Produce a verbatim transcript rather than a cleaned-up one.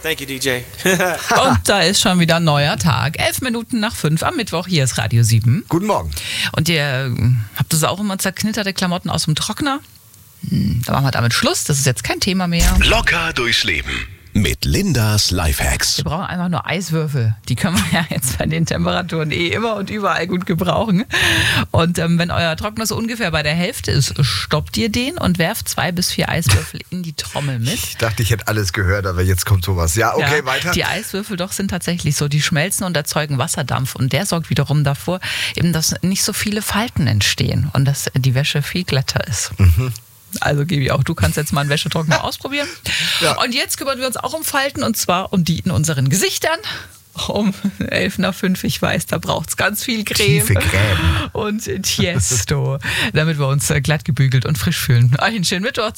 Thank you, D J. Und da ist schon wieder ein neuer Tag. Elf Minuten nach fünf am Mittwoch. Hier ist Radio sieben. Guten Morgen. Und ihr habt das auch immer zerknitterte Klamotten aus dem Trockner? Hm, da machen wir damit Schluss. Das ist jetzt kein Thema mehr. Locker durchs Leben mit Lindas Lifehacks. Wir brauchen einfach nur Eiswürfel. Die können wir ja jetzt bei den Temperaturen eh immer und überall gut gebrauchen. Und ähm, wenn euer Trockner so ungefähr bei der Hälfte ist, stoppt ihr den und werft zwei bis vier Eiswürfel in die Trommel mit. Ich dachte, ich hätte alles gehört, aber jetzt kommt sowas. Ja, okay, ja, weiter. Die Eiswürfel doch sind tatsächlich so, die schmelzen und erzeugen Wasserdampf. Und der sorgt wiederum davor, eben, dass nicht so viele Falten entstehen und dass die Wäsche viel glatter ist. Mhm. Also Gibi, auch du kannst jetzt mal einen Wäschetrockner ausprobieren. Ja. Und jetzt kümmern wir uns auch um Falten, und zwar um die in unseren Gesichtern. Um elf nach fünf, ich weiß, da braucht es ganz viel Creme. Tiefe Creme. Und Tiesto, damit wir uns glatt gebügelt und frisch fühlen. Einen schönen Mittwoch.